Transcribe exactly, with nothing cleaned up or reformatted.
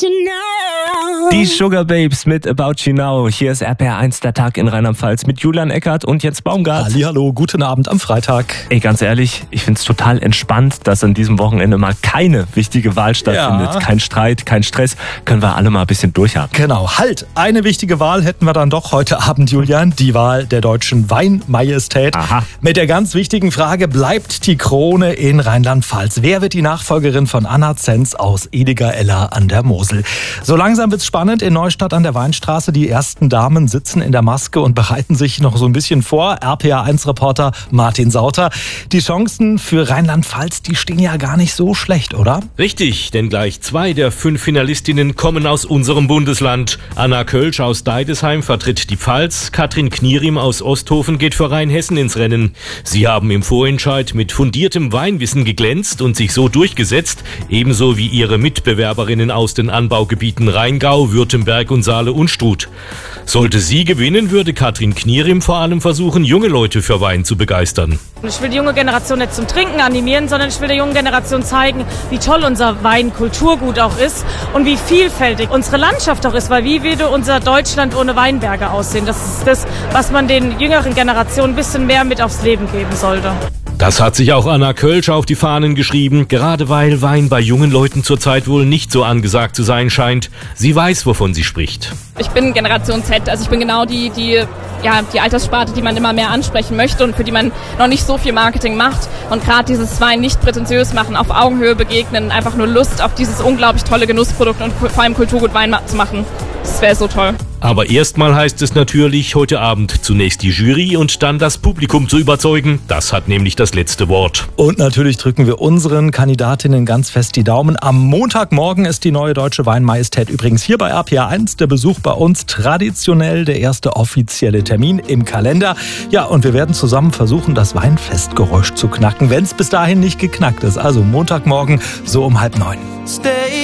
You Now. Die Sugar Babes mit About You Now. Hier ist R P R eins, der Tag in Rheinland-Pfalz mit Julian Eckert und Jens Baumgart. Hallihallo, guten Abend am Freitag. Ey, ganz ehrlich, ich find's total entspannt, dass an diesem Wochenende mal keine wichtige Wahl stattfindet. Ja. Kein Streit, kein Stress. Können wir alle mal ein bisschen durchhaben. Genau, halt, eine wichtige Wahl hätten wir dann doch heute Abend, Julian. Die Wahl der deutschen Weinmajestät. Aha. Mit der ganz wichtigen Frage, bleibt die Krone in Rheinland-Pfalz? Wer wird die Nachfolgerin von Anna Zenz aus Ediger-Eller an der Mosel? So langsam wird's spannend in Neustadt an der Weinstraße. Die ersten Damen sitzen in der Maske und bereiten sich noch so ein bisschen vor. R P R eins Reporter Martin Sauter. Die Chancen für Rheinland-Pfalz, die stehen ja gar nicht so schlecht, oder? Richtig, denn gleich zwei der fünf Finalistinnen kommen aus unserem Bundesland. Anna Kölsch aus Deidesheim vertritt die Pfalz. Katrin Knierim aus Osthofen geht für Rheinhessen ins Rennen. Sie haben im Vorentscheid mit fundiertem Weinwissen geglänzt und sich so durchgesetzt, ebenso wie ihre Mitbewerberinnen aus den Anbaugebieten Rheingau, Württemberg und Saale-Unstrut. Sollte sie gewinnen, würde Katrin Knierim vor allem versuchen, junge Leute für Wein zu begeistern. Ich will die junge Generation nicht zum Trinken animieren, sondern ich will der jungen Generation zeigen, wie toll unser Weinkulturgut auch ist und wie vielfältig unsere Landschaft auch ist, weil wie würde unser Deutschland ohne Weinberge aussehen? Das ist das, was man den jüngeren Generationen ein bisschen mehr mit aufs Leben geben sollte. Das hat sich auch Anna Kölsch auf die Fahnen geschrieben, gerade weil Wein bei jungen Leuten zurzeit wohl nicht so angesagt zu sein scheint. Sie weiß, wovon sie spricht. Ich bin Generation Z, also ich bin genau die, die, ja, die Alterssparte, die man immer mehr ansprechen möchte und für die man noch nicht so viel Marketing macht. Und gerade dieses Wein nicht prätentiös machen, auf Augenhöhe begegnen, einfach nur Lust auf dieses unglaublich tolle Genussprodukt und vor allem Kulturgut Wein zu machen. Das wäre so toll. Aber erstmal heißt es natürlich, heute Abend zunächst die Jury und dann das Publikum zu überzeugen. Das hat nämlich das letzte Wort. Und natürlich drücken wir unseren Kandidatinnen ganz fest die Daumen. Am Montagmorgen ist die neue deutsche Weinmajestät übrigens hier bei R P R eins. Der Besuch bei uns traditionell der erste offizielle Termin im Kalender. Ja, und wir werden zusammen versuchen, das Weinfestgeräusch zu knacken, wenn es bis dahin nicht geknackt ist. Also Montagmorgen so um halb neun.